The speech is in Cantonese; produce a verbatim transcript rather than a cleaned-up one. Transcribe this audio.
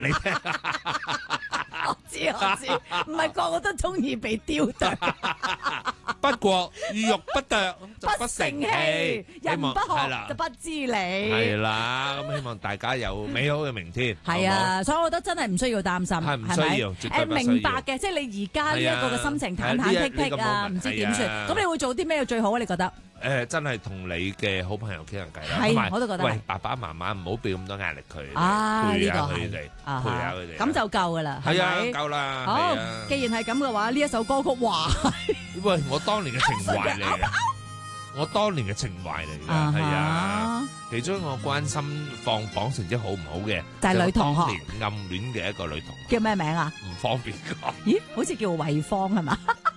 你聽。 我知我知，唔係個個都中意被雕琢。 不過遇欲不啄就不成器， 人不學係啦就不知理。 係啦，咁希望大家有美好嘅明天。 係啊，所以我覺得真係唔需要擔心， 係唔需要，絕對誒不需要。 明白嘅，即係你而家呢一個嘅心情忐忐忑忑啊，唔知點算。咁你會做啲咩最好啊？你覺得？ 誒，真係同你嘅好朋友傾下偈啦。 係，我都覺得。 喂，爸爸媽媽唔好俾咁多壓力佢， 啊， 陪下呢個佢哋，陪下佢哋。 咁就夠噶啦，係係啊， 咪？ 夠啦。 好，既然係咁嘅話，呢一首歌曲哇， 喂，我當年嘅情懷嚟嘅，我當年嘅情懷嚟嘅，係啊。其中一個關心放榜成績好唔好嘅， 就係女同學， 當年暗戀嘅一個女同學。 叫咩名啊？ 唔方便講。 咦，好似叫慧芳係嘛？